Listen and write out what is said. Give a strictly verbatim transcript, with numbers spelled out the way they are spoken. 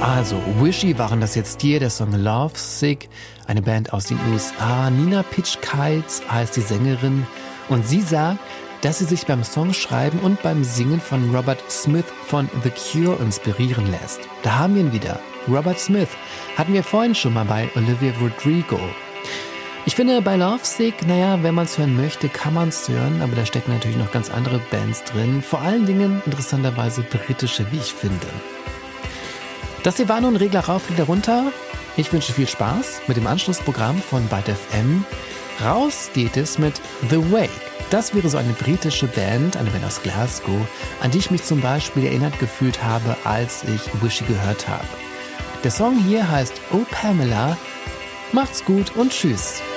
Also, Wishy waren das jetzt hier, der Song Love Sick, eine Band aus den U S A. Nina Pitch-Kites heißt die Sängerin und sie sagt, dass sie sich beim Songschreiben und beim Singen von Robert Smith von The Cure inspirieren lässt. Da haben wir ihn wieder. Robert Smith hatten wir vorhin schon mal bei Olivia Rodrigo. Ich finde, bei Lovesick, naja, wenn man es hören möchte, kann man es hören, aber da stecken natürlich noch ganz andere Bands drin. Vor allen Dingen interessanterweise britische, wie ich finde. Das hier war nun Regler rauf, Regler runter. Ich wünsche viel Spaß mit dem Anschlussprogramm von Byte F M. Raus geht es mit The Wake. Das wäre so eine britische Band, eine Band aus Glasgow, an die ich mich zum Beispiel erinnert gefühlt habe, als ich Wishy gehört habe. Der Song hier heißt Oh Pamela. Macht's gut und tschüss.